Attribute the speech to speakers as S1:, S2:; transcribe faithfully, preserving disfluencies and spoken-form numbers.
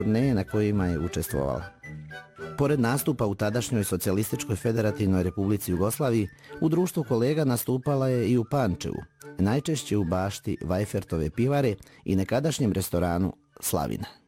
S1: turneje na kojima je učestvovala. Pored nastupa u tadašnjoj Socijalističkoj federativnoj Republici Jugoslaviji, u društvu kolega nastupala je i u Pančevu, najčešće u bašti Vajfertove pivare i nekadašnjem restoranu Slavina.